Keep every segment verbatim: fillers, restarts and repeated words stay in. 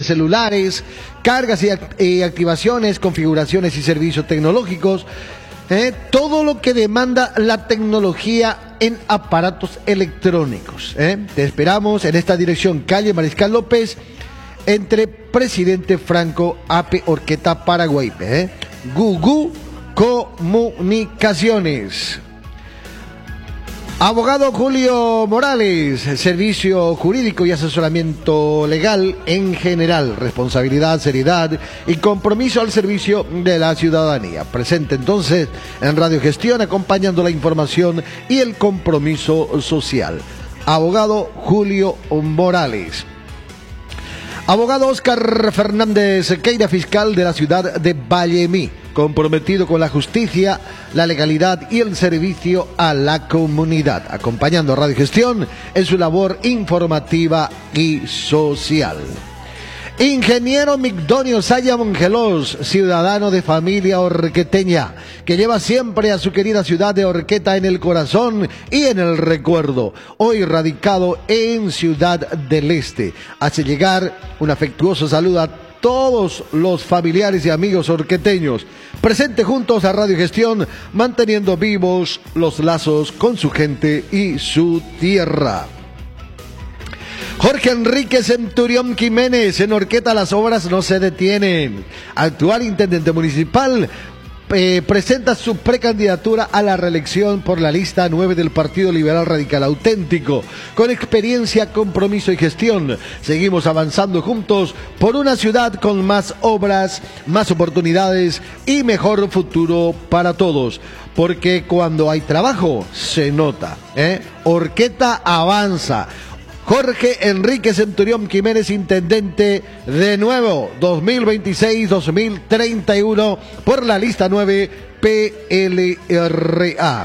celulares, cargas y, act y activaciones, configuraciones y servicios tecnológicos. Eh, todo lo que demanda la tecnología en aparatos electrónicos. Eh. Te esperamos en esta dirección, calle Mariscal López, entre Presidente Franco, A P Horqueta, Paraguay. Eh. Gugu Comunicaciones. Abogado Julio Morales, servicio jurídico y asesoramiento legal en general, responsabilidad, seriedad y compromiso al servicio de la ciudadanía. Presente entonces en Radio Gestión, acompañando la información y el compromiso social. Abogado Julio Morales. Abogado Oscar Fernández Sequeira, fiscal de la ciudad de Vallemí, comprometido con la justicia, la legalidad y el servicio a la comunidad, acompañando a Radio Gestión en su labor informativa y social. Ingeniero Migdonio Saya Mongelos, ciudadano de familia horqueteña, que lleva siempre a su querida ciudad de Horqueta en el corazón y en el recuerdo. Hoy radicado en Ciudad del Este, hace llegar un afectuoso saludo a todos los familiares y amigos horqueteños, presente juntos a Radio Gestión, manteniendo vivos los lazos con su gente y su tierra. Jorge Enrique Centurión Jiménez, en Horqueta las obras no se detienen. Actual intendente municipal, eh, presenta su precandidatura a la reelección por la lista nueve del Partido Liberal Radical Auténtico. Con experiencia, compromiso y gestión, seguimos avanzando juntos por una ciudad con más obras, más oportunidades y mejor futuro para todos. Porque cuando hay trabajo, se nota, ¿eh? Horqueta avanza. Jorge Enrique Centurión Jiménez, intendente de nuevo, dos mil veintiséis a dos mil treinta y uno, por la lista nueve P L R A.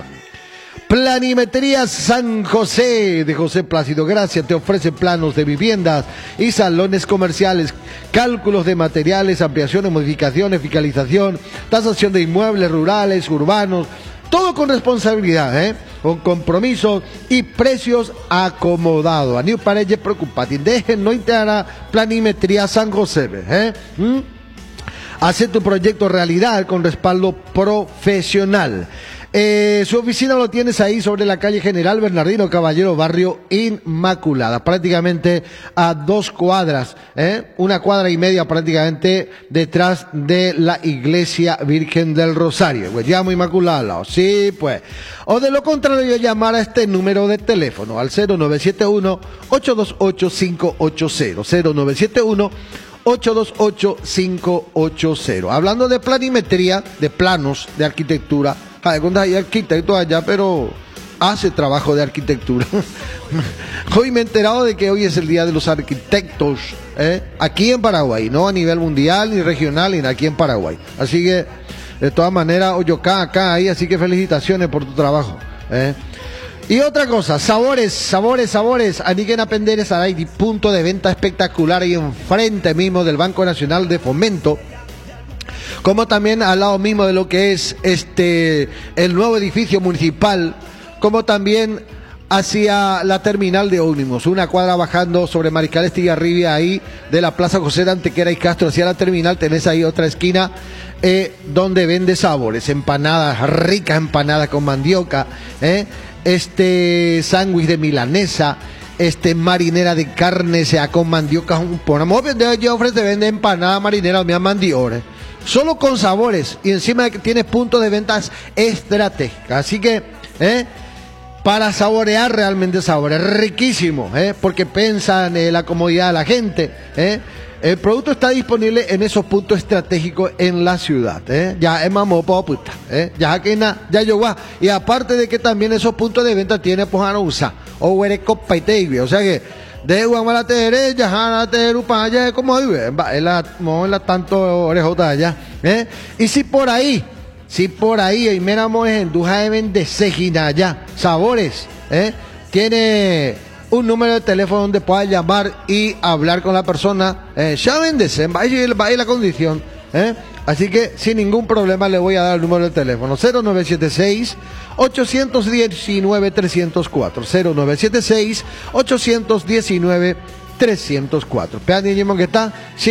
Planimetría San José de José Plácido Gracia te ofrece planos de viviendas y salones comerciales, cálculos de materiales, ampliaciones, modificaciones, fiscalización, tasación de inmuebles rurales, urbanos. Todo con responsabilidad, ¿eh? Con compromiso y precios acomodados. A New Paredes preocupate, dejen no integrar Planimetría San José, ¿eh? ¿Mm? Hace tu proyecto realidad con respaldo profesional. Eh, su oficina lo tienes ahí sobre la calle General Bernardino Caballero, barrio Inmaculada, prácticamente a dos cuadras, ¿eh? Una cuadra y media prácticamente detrás de la Iglesia Virgen del Rosario. Pues llamo Inmaculada, sí, pues. O de lo contrario, llamar a este número de teléfono al cero nueve siete uno, ocho dos ocho, cinco ocho cero, cero nueve siete uno, ocho dos ocho, cinco ocho cero. Hablando de planimetría, de planos, de arquitectura, hay arquitecto allá, pero hace trabajo de arquitectura. Hoy me he enterado de que hoy es el Día de los Arquitectos, ¿eh? Aquí en Paraguay, no a nivel mundial, ni regional, ni aquí en Paraguay. Así que, de todas maneras, Oyoká, acá, ahí, así que felicitaciones por tu trabajo, ¿eh? Y otra cosa, sabores, sabores, sabores, Aniquena Penderes Araidi, punto de venta espectacular ahí enfrente mismo del Banco Nacional de Fomento, como también al lado mismo de lo que es este el nuevo edificio municipal, como también hacia la terminal de ómnibus, una cuadra bajando sobre Mariscal Estigarribia, ahí de la Plaza José de Antequera y Castro hacia la terminal, tenés ahí otra esquina eh, donde vende sabores, empanadas, ricas empanadas con mandioca, eh, este sándwich de milanesa, este marinera de carne sea con mandioca, un ponamos vender yo ofrece vende empanada marinera me mandiores. Solo con sabores y encima de que tiene puntos de ventas estratégicas. Así que, ¿eh? Para saborear realmente sabores riquísimos, ¿eh? Porque piensan en la comodidad de la gente, ¿eh? El producto está disponible en esos puntos estratégicos en la ciudad, ¿eh? Ya es mamopo puta, ¿eh? Ya que na, ya yo va. Y aparte de que también esos puntos de venta tiene pues a usar o huele copa y te, o sea que de Guamalate, Yajanate, Upaya, como vive, en la, en la tanto orejota allá, ¿eh? Y si por ahí, si por ahí, y miramos en Duja de Vendecejina allá, sabores, ¿eh? Tiene un número de teléfono donde pueda llamar y hablar con la persona, eh, ya vendecen, va a ir la condición, ¿eh? Así que sin ningún problema le voy a dar el número de teléfono cero nueve siete seis, ocho uno nueve, tres cero cuatro, cero nueve siete seis, ocho uno nueve, tres cero cuatro. Pean que está